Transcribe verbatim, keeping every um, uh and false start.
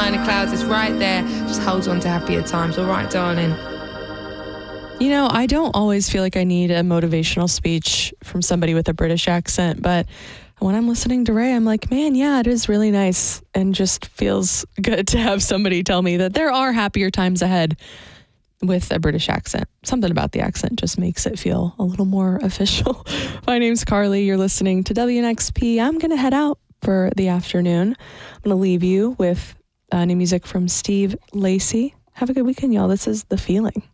behind the clouds. It's right there. Just hold on to happier times. All right, darling. You know, I don't always feel like I need a motivational speech from somebody with a British accent, but when I'm listening to Ray, I'm like, man, yeah, it is really nice and just feels good to have somebody tell me that there are happier times ahead with a British accent. Something about the accent just makes it feel a little more official. My name's Carly. You're listening to W N X P. I'm going to head out for the afternoon. I'm going to leave you with uh, new music from Steve Lacy. Have a good weekend, y'all. This is The Feeling.